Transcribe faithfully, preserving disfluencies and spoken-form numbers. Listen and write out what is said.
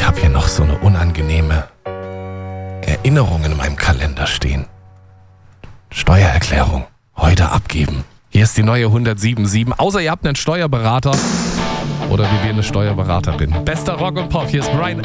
habe hier noch so eine unangenehme Erinnerung in meinem Kalender stehen. Steuererklärung. Heute abgeben. Hier ist die neue hundertsiebenundsiebzig. Außer ihr habt einen Steuerberater oder wie wir eine Steuerberaterin. Bester Rock und Pop. Hier ist Brian